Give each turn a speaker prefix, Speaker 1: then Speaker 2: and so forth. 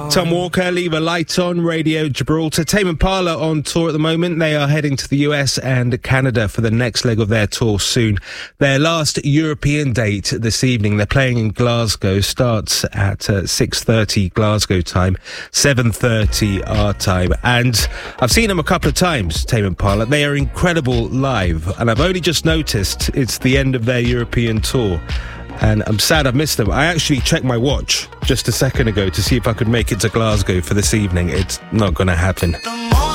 Speaker 1: Tom Walker, Leave a Light On, Radio Gibraltar. Tame Impala on tour at the moment. They are heading to the US and Canada for the next leg of their tour soon. Their last European date this evening. They're playing in Glasgow. Starts at 6:30 Glasgow time, 7:30 our time. And I've seen them a couple of times, Tame Impala. They are incredible live. And I've only just noticed it's the end of their European tour. And I'm sad I've missed them. I actually checked my watch just a second ago to see if I could make it to Glasgow for this evening. It's not going to happen.